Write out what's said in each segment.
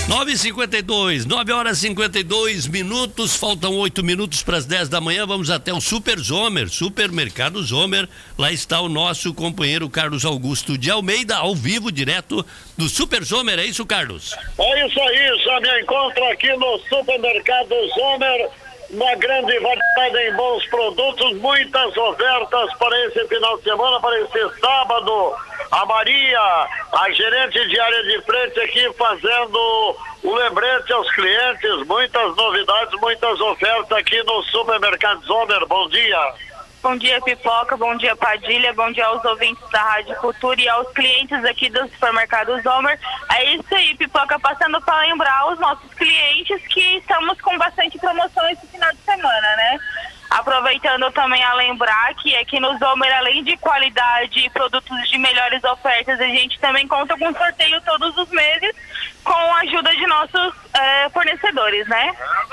9h52, 9h52, faltam 8 minutos para as 10 da manhã, vamos até o Super Zomer, Supermercado Zomer, lá está o nosso companheiro Carlos Augusto de Almeida, ao vivo, direto do Super Zomer, é isso, Carlos? É isso aí, já me encontro aqui no Supermercado Zomer, uma grande variedade em bons produtos, muitas ofertas para esse final de semana, para esse sábado. A Maria, a gerente de área de frente aqui fazendo o lembrete aos clientes, muitas novidades, muitas ofertas aqui no Supermercado Zomer. Bom dia. Bom dia, Pipoca, bom dia, Padilha, bom dia aos ouvintes da Rádio Cultura e aos clientes aqui do Supermercado Zomer. É isso aí, Pipoca, passando para lembrar os nossos clientes que estamos com bastante promoção esse final de semana, né? Aproveitando também a lembrar que aqui no Zomer, além de qualidade e produtos de melhores ofertas, a gente também conta com sorteio todos os meses com a ajuda de nossos fornecedores, né?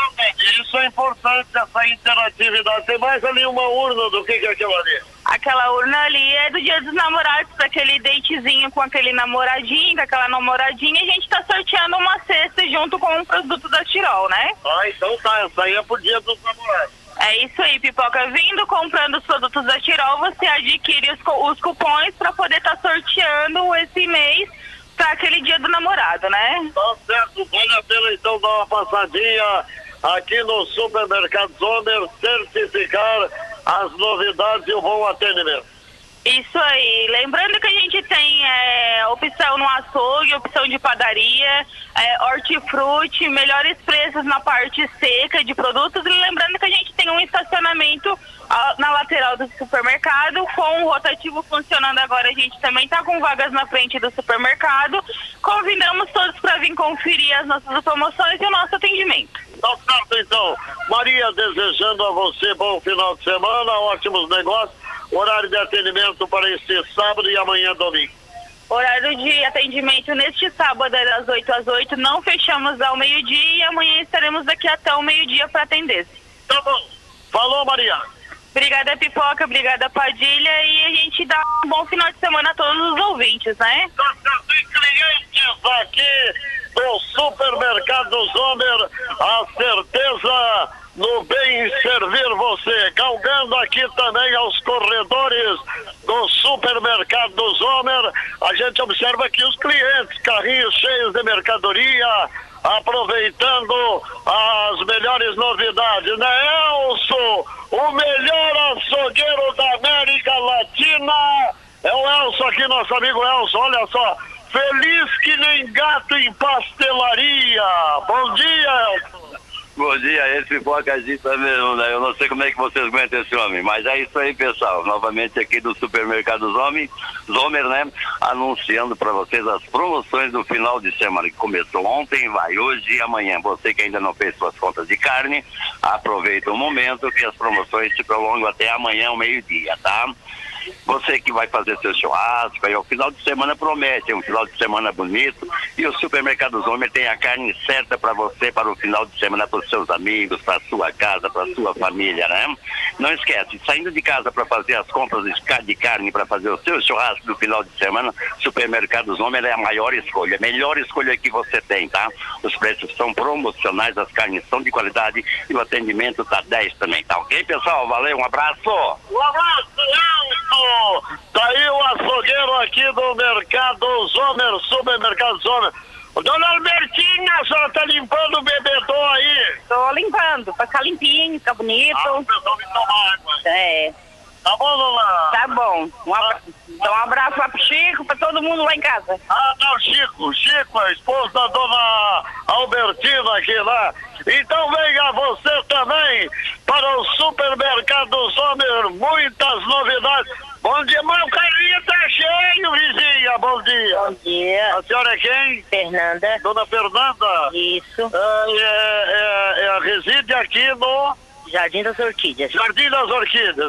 Isso é importante, essa interatividade. Tem mais ali uma urna do que é aquela ali? Aquela urna ali é do Dia dos Namorados, para aquele datezinho com aquele namoradinho, com aquela namoradinha, a gente tá sorteando uma cesta junto com um produto da Tirol, né? Ah, então tá, essa aí é pro Dia dos Namorados. É isso aí, Pipoca. Vindo comprando os produtos da Tirol, você adquire os cupons para poder estar sorteando esse mês para aquele Dia do Namorado, né? Tá certo, vale a pena então dar uma passadinha aqui no Supermercado Zomer, certificar as novidades e o bom atendimento. Isso aí, lembrando que a gente tem opção no açougue, opção de padaria, hortifruti, melhores preços na parte seca de produtos, e lembrando que a gente tem um estacionamento na lateral do supermercado, com o rotativo funcionando agora, a gente também está com vagas na frente do supermercado. Convidamos todos para vir conferir as nossas promoções e o nosso atendimento. Tá certo então, Maria, desejando a você bom final de semana, ótimos negócios. Horário de atendimento para este sábado e amanhã domingo. Horário de atendimento neste sábado é das 8 às 8, não fechamos ao meio-dia e amanhã estaremos aqui até o meio-dia para atender. Tá bom. Falou, Maria. Obrigada, Pipoca, obrigada, Padilha, e a gente dá um bom final de semana a todos os ouvintes, né? Tá certo, e clientes aqui do Supermercado Zomer, a certeza no bem servir você, galgando aqui também aos corredores do Supermercado Zomer. A gente observa aqui os clientes, carrinhos cheios de mercadoria, aproveitando as melhores novidades, né, Elson? O melhor açougueiro da América Latina é o Elson aqui, nosso amigo Elson, olha só, feliz que nem gato em pastelaria. Bom dia, Elson. Bom dia, esse Pipoca agita mesmo, né? Eu não sei como é que vocês aguentam esse homem, mas é isso aí, pessoal. Novamente aqui do Supermercado Zomer, né? Anunciando para vocês as promoções do final de semana, que começou ontem, vai hoje e amanhã. Você que ainda não fez suas contas de carne, aproveita o momento que as promoções se prolongam até amanhã ao meio-dia, tá? Você que vai fazer seu churrasco, aí o final de semana promete, é um final de semana bonito, e o Supermercado Zomer tem a carne certa para você, para o final de semana, para os seus amigos, para a sua casa, para a sua família, né? Não esquece, saindo de casa para fazer as compras de carne, para fazer o seu churrasco do final de semana, Supermercado Zomer é a maior escolha, a melhor escolha que você tem, tá? Os preços são promocionais, as carnes são de qualidade e o atendimento tá 10 também, tá ok, pessoal? Valeu, um abraço! Um abraço, Elton! Tá aí o açougueiro aqui do Mercado Zomer, Supermercado Zomer. Dona Albertina, a senhora tá limpando o bebedor aí? Tô limpando, pra ficar limpinho, ficar bonito. O pessoal me tomar água. É. Tá bom, dona? Tá bom. Então um abraço lá pro Chico, pra todo mundo lá em casa. Ah, não, Chico, a esposa da dona Albertina aqui lá. Então venha você também para o Supermercado Zomer, muitas novidades. Bom dia, mas o carrinho tá cheio, vizinha, bom dia. Bom dia. A senhora é quem? Fernanda. Dona Fernanda? Isso. Reside aqui no Jardim das Orquídeas. Jardim das Orquídeas.